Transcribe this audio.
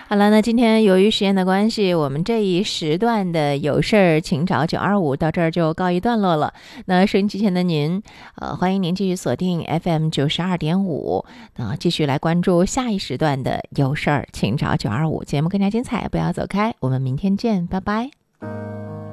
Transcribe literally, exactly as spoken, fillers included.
好了，那今天由于时间的关系，我们这一时段的有事儿请找九二五到这儿就告一段落了。那收音机前的您，呃，欢迎您继续锁定 F M 九十二点五，那继续来关注下一时段的有事儿请找九二五，节目更加精彩，不要走开，我们明天见，拜拜。